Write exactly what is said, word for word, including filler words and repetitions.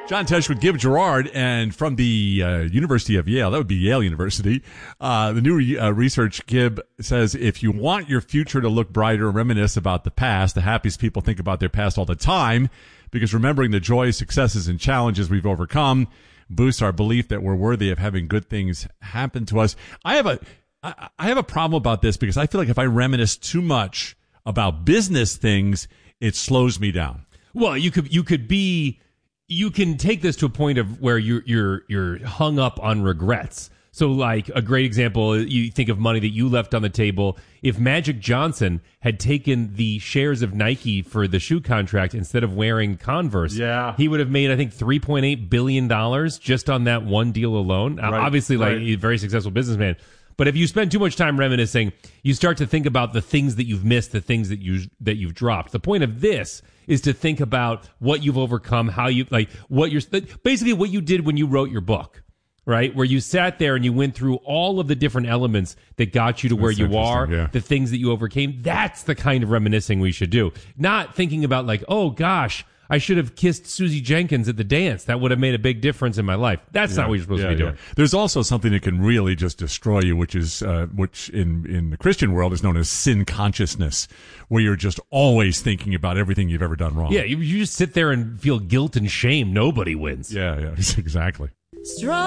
John Tesh with Give Gerard, and from the uh, University of Yale, that would be Yale University, uh, the new re- uh, research, Gibb says, if you want your future to look brighter, reminisce about the past. The happiest people think about their past all the time, because remembering the joys, successes, and challenges we've overcome boosts our belief that we're worthy of having good things happen to us. I have a, I, I have a problem about this, because I feel like if I reminisce too much about business things, it slows me down. Well, you could, you could be... You can take this to a point of where you're you're you're hung up on regrets. So, like a great example, you think of money that you left on the table. If Magic Johnson had taken the shares of Nike for the shoe contract instead of wearing Converse, yeah. he would have made, I think, three point eight billion dollars just on that one deal alone. Right. Obviously, like right. a very successful businessman. But if you spend too much time reminiscing, you start to think about the things that you've missed, the things that you that you've dropped. The point of this is to think about what you've overcome, how you like what you're basically what you did when you wrote your book, right? Where you sat there and you went through all of the different elements that got you to where That's you are, yeah. the things that you overcame. That's the kind of reminiscing we should do. Not thinking about like, oh gosh, I should have kissed Susie Jenkins at the dance. That would have made a big difference in my life. That's yeah, not what you're supposed yeah, to be doing. Yeah. There's also something that can really just destroy you, which is uh, which in, in the Christian world is known as sin consciousness, where you're just always thinking about everything you've ever done wrong. Yeah, you, you just sit there and feel guilt and shame. Nobody wins. Yeah, yeah, exactly. Strong.